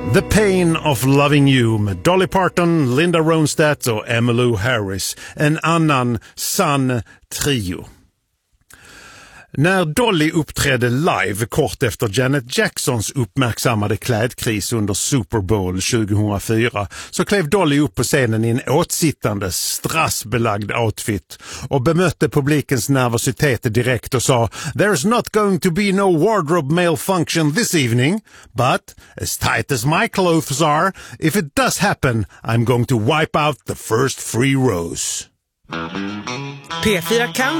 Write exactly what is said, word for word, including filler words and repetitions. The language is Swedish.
The Pain of Loving You med Dolly Parton, Linda Ronstadt och Emmylou Harris. En annan sann trio. När Dolly uppträdde live kort efter Janet Jacksons uppmärksammade klädkris under Super Bowl tjugohundrafyra så klev Dolly upp på scenen i en åtsittande, strassbelagd outfit och bemötte publikens nervositet direkt och sa "There's not going to be no wardrobe malfunction this evening, but as tight as my clothes are, if it does happen, I'm going to wipe out the first three rows." P fyra Country